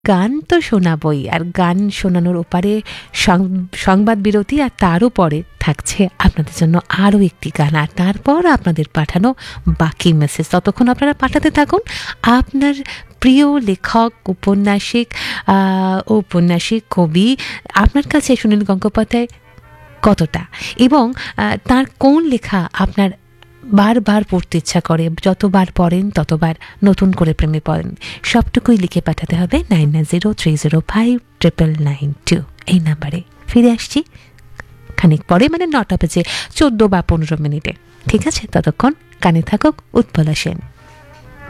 গান তো শোনাবই, আর গান শোনানোর ওপারে সংবাদ বিরতি, আর তারও পরে থাকছে আপনাদের জন্য আরও একটি গান, আর তারপর আপনাদের পাঠানো বাকি মেসেজ। ততক্ষণ আপনারা পাঠাতে থাকুন আপনার প্রিয় লেখক, ঔপন্যাসিক, কবি, আপনার কাছে সুনীল গঙ্গোপাধ্যায় কতটা, এবং তার কোন লেখা আপনার বারবার পড়তে ইচ্ছা করে, যতবার পড়েন ততবার নতুন করে প্রেমে পড়েন। সবটুকুই লিখে পাঠাতে হবে 9903059992 এই নাম্বারে। ফিরে আসছি খানিক পরে, মানে 9টা বেজে 14 বা 15 মিনিটে। ঠিক আছে, ততক্ষণ কানে থাকুক উৎপলা সেন।